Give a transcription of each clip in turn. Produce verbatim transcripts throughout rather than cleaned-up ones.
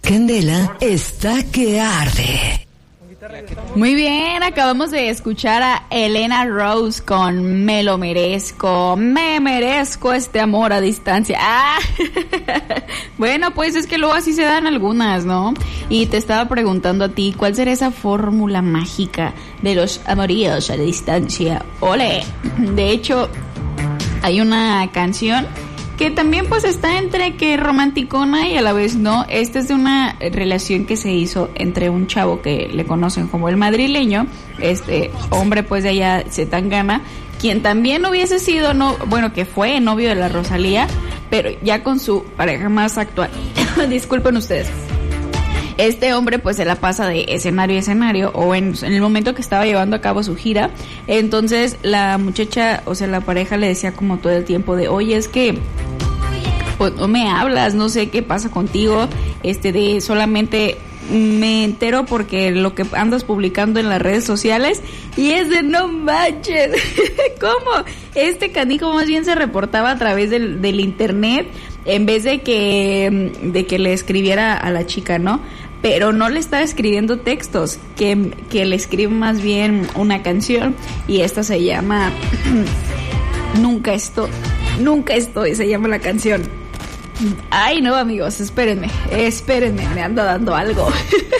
candela está que arde. Muy bien, acabamos de escuchar a Elena Rose con Me lo merezco, me merezco este amor a distancia. Ah, bueno, pues es que luego así se dan algunas, ¿no? Y te estaba preguntando a ti, ¿cuál será esa fórmula mágica de los amoríos a distancia? ¡Ole! De hecho, hay una canción que también pues está entre que romanticona y a la vez no. Esta es de una relación que se hizo entre un chavo que le conocen como el madrileño, este hombre pues de allá Zetangana, quien también hubiese sido, no, bueno, que fue novio de la Rosalía, pero ya con su pareja más actual. Disculpen ustedes. Este hombre pues se la pasa de escenario a escenario, o en, en el momento que estaba llevando a cabo su gira. Entonces la muchacha, o sea la pareja, le decía como todo el tiempo de, oye, es que pues no me hablas, no sé qué pasa contigo, este de solamente me entero porque lo que andas publicando en las redes sociales. Y es de no manches. ¿Cómo? Este canijo más bien se reportaba a través del, del internet en vez de que de que le escribiera a la chica, ¿no? Pero no le estaba escribiendo textos, que, que le escribe más bien una canción, y esta se llama Nunca estoy, nunca estoy, se llama la canción. Ay, no, amigos, espérenme, espérenme, me anda dando algo.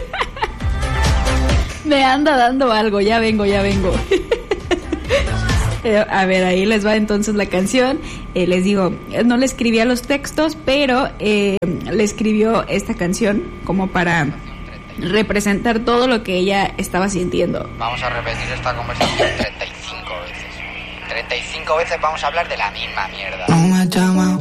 Me anda dando algo, ya vengo, ya vengo. A ver, ahí les va entonces la canción. Eh, les digo, no le escribía los textos, pero eh, le escribió esta canción como para representar todo lo que ella estaba sintiendo. Vamos a repetir esta conversación treinta y cinco veces. treinta y cinco veces vamos a hablar de la misma mierda. No me llama